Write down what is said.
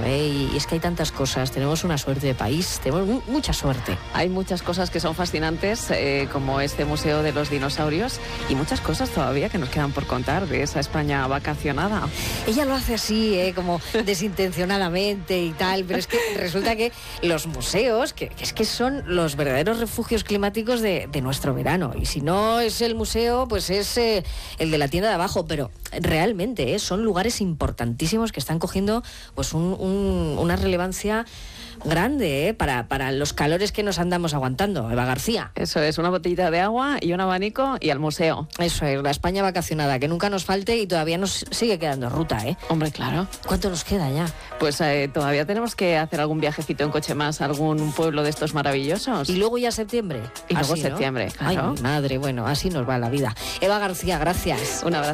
Y es que hay tantas cosas, tenemos una suerte de país, tenemos mucha suerte. Hay muchas cosas que son fascinantes, como este Museo de los Dinosaurios, y muchas cosas todavía que nos quedan por contar de esa España vacacionada. Ella lo hace así, como desintencionadamente y tal, pero es que resulta que los museos, que es que son los verdaderos refugios climáticos de nuestro verano, y si no es el museo, pues es el de la tienda de abajo, pero realmente son lugares importantísimos que están cogiendo pues una relevancia grande para los calores que nos andamos aguantando. Eva García. Eso es, una botellita de agua y un abanico y al museo. Eso es, la España vacacionada, que nunca nos falte, y todavía nos sigue quedando ruta, ¿eh? Hombre, claro. ¿Cuánto nos queda ya? Pues todavía tenemos que hacer algún viajecito en coche más a algún pueblo de estos maravillosos. Y luego ya septiembre. Y luego así, ¿no? septiembre, claro. Ay, mi madre, bueno, así nos va la vida. Eva García, gracias. Un abrazo.